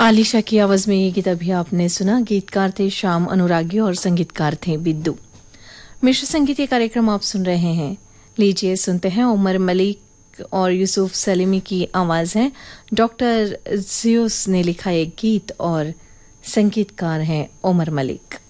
आलिशा की आवाज में ये गीत अभी आपने सुना। गीतकार थे श्याम अनुरागी और संगीतकार थे बिद्दू। मिश्र संगीत ये कार्यक्रम आप सुन रहे हैं। लीजिए सुनते हैं उमर मलिक और यूसुफ सलीमी की आवाज है। डॉक्टर जियोस ने लिखा एक गीत और संगीतकार हैं उमर मलिक।